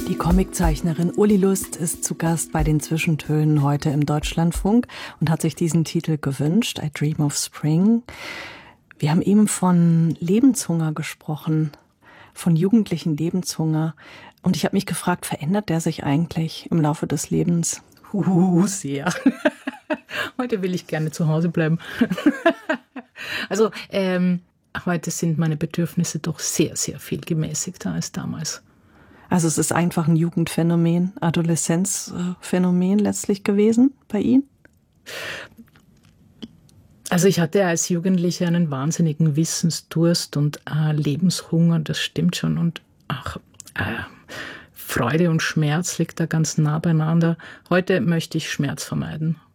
Die Comiczeichnerin Uli Lust ist zu Gast bei den Zwischentönen heute im Deutschlandfunk und hat sich diesen Titel gewünscht, I Dream of Spring. Wir haben eben von Lebenshunger gesprochen, von jugendlichen Lebenshunger. Und ich habe mich gefragt, verändert der sich eigentlich im Laufe des Lebens? Sehr. Heute will ich gerne zu Hause bleiben. Also heute sind meine Bedürfnisse doch sehr, sehr viel gemäßigter als damals. Also es ist einfach ein Jugendphänomen, Adoleszenzphänomen letztlich gewesen bei Ihnen? Also ich hatte als Jugendliche einen wahnsinnigen Wissensdurst und Lebenshunger, das stimmt schon. Und Freude und Schmerz liegt da ganz nah beieinander. Heute möchte ich Schmerz vermeiden.